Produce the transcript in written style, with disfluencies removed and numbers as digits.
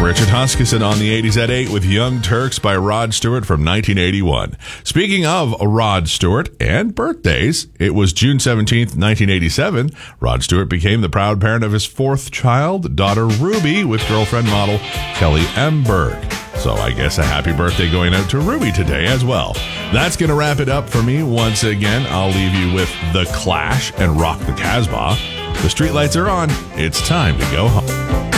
Richard Huskisson on the 80s at 8 with Young Turks by Rod Stewart from 1981. Speaking of Rod Stewart and birthdays, it was June 17th, 1987. Rod Stewart became the proud parent of his fourth child, daughter Ruby, with girlfriend model Kelly M. Berg. So I guess a happy birthday going out to Ruby today as well. That's going to wrap it up for me. Once again, I'll leave you with The Clash and Rock the Casbah. The streetlights are on. It's time to go home.